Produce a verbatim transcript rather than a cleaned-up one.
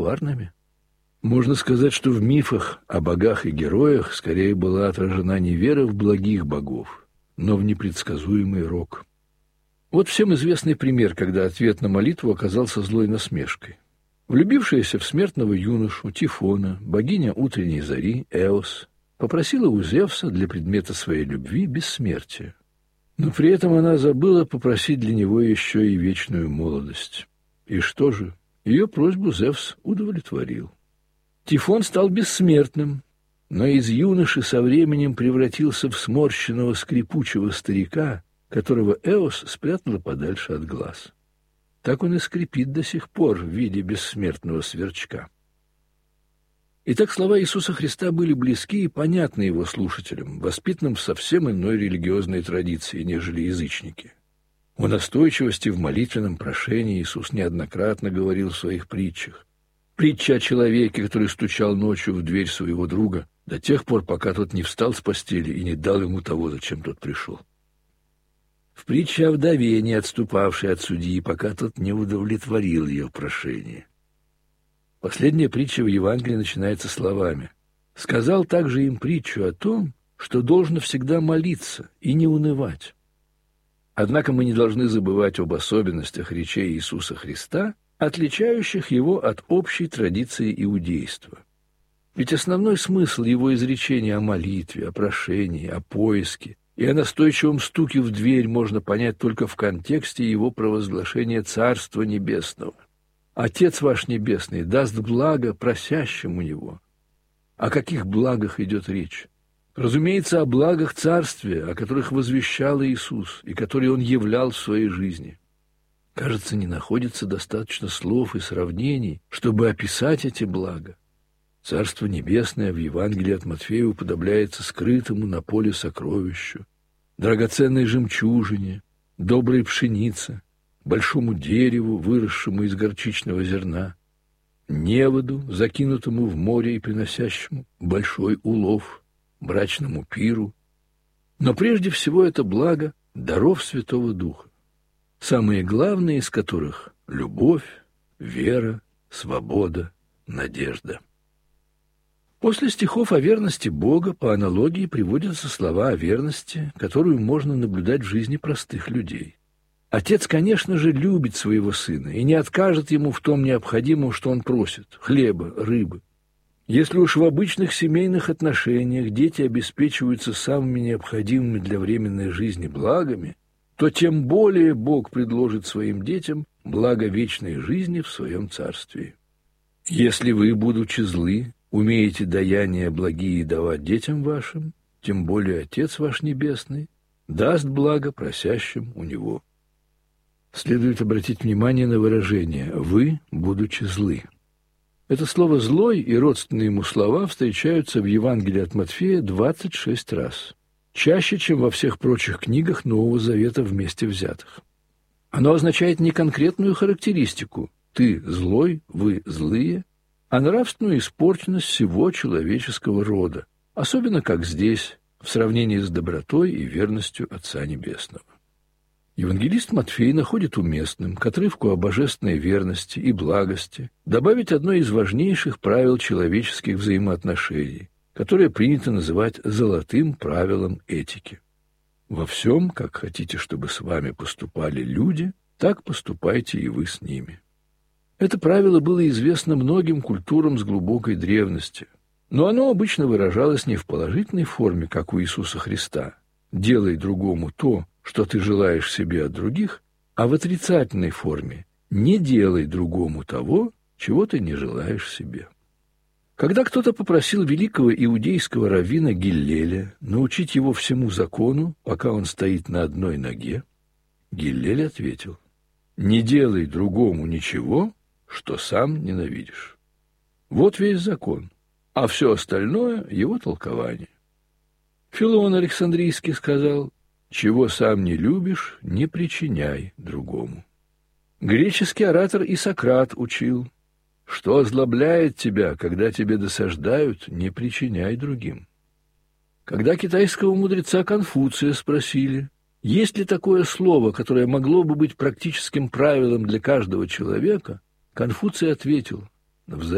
коварными. Можно сказать, что в мифах о богах и героях скорее была отражена не вера в благих богов, но в непредсказуемый рок. Вот всем известный пример, когда ответ на молитву оказался злой насмешкой. Влюбившаяся в смертного юношу Тифона, богиня утренней зари Эос, попросила у Зевса для предмета своей любви бессмертия. Но при этом она забыла попросить для него еще и вечную молодость. И что же? Ее просьбу Зевс удовлетворил. Тифон стал бессмертным, но из юноши со временем превратился в сморщенного скрипучего старика, которого Эос спрятала подальше от глаз. Так он и скрипит до сих пор в виде бессмертного сверчка. Итак, слова Иисуса Христа были близки и понятны его слушателям, воспитанным в совсем иной религиозной традиции, нежели язычники. О настойчивости в молитвенном прошении Иисус неоднократно говорил в своих притчах. Притча о человеке, который стучал ночью в дверь своего друга до тех пор, пока тот не встал с постели и не дал ему того, зачем тот пришел. В притче о вдове, не отступавшей от судьи, пока тот не удовлетворил ее прошение. Последняя притча в Евангелии начинается словами: «Сказал также им притчу о том, что должно всегда молиться и не унывать». Однако мы не должны забывать об особенностях речей Иисуса Христа, отличающих его от общей традиции иудейства. Ведь основной смысл его изречения о молитве, о прошении, о поиске и о настойчивом стуке в дверь можно понять только в контексте его провозглашения Царства Небесного. «Отец ваш Небесный даст благо просящим у Него». О каких благах идет речь? Разумеется, о благах Царствия, о которых возвещал Иисус и которые Он являл в своей жизни. Кажется, не находится достаточно слов и сравнений, чтобы описать эти блага. Царство Небесное в Евангелии от Матфея уподобляется скрытому на поле сокровищу, драгоценной жемчужине, доброй пшенице, большому дереву, выросшему из горчичного зерна, неводу, закинутому в море и приносящему большой улов, брачному пиру. Но прежде всего это благо даров Святого Духа, самые главные из которых — любовь, вера, свобода, надежда. После стихов о верности Бога по аналогии приводятся слова о верности, которую можно наблюдать в жизни простых людей. Отец, конечно же, любит своего сына и не откажет ему в том необходимом, что он просит – хлеба, рыбы. Если уж в обычных семейных отношениях дети обеспечиваются самыми необходимыми для временной жизни благами, то тем более Бог предложит своим детям благо вечной жизни в своем царстве. Если вы, будучи злы, умеете даяния благие давать детям вашим, тем более Отец ваш Небесный даст благо просящим у Него. Следует обратить внимание на выражение «вы, будучи злы». Это слово «злой» и родственные ему слова встречаются в Евангелии от Матфея двадцать шесть раз, чаще, чем во всех прочих книгах Нового Завета вместе взятых. Оно означает не конкретную характеристику «ты злой», «вы злые», а нравственную испорченность всего человеческого рода, особенно как здесь, в сравнении с добротой и верностью Отца Небесного. Евангелист Матфей находит уместным к отрывку о божественной верности и благости добавить одно из важнейших правил человеческих взаимоотношений, которое принято называть золотым правилом этики. «Во всем, как хотите, чтобы с вами поступали люди, так поступайте и вы с ними». Это правило было известно многим культурам с глубокой древности, но оно обычно выражалось не в положительной форме, как у Иисуса Христа «делай другому то, что ты желаешь себе от других», а в отрицательной форме «не делай другому того, чего ты не желаешь себе». Когда кто-то попросил великого иудейского раввина Гиллеля научить его всему закону, пока он стоит на одной ноге, Гиллель ответил: «Не делай другому ничего, что сам ненавидишь». Вот весь закон, а все остальное — его толкование. Филон Александрийский сказал: «Чего сам не любишь, не причиняй другому». Греческий оратор и Сократ учил: «Что озлобляет тебя, когда тебе досаждают, не причиняй другим». Когда китайского мудреца Конфуция спросили, есть ли такое слово, которое могло бы быть практическим правилом для каждого человека, Конфуций ответил: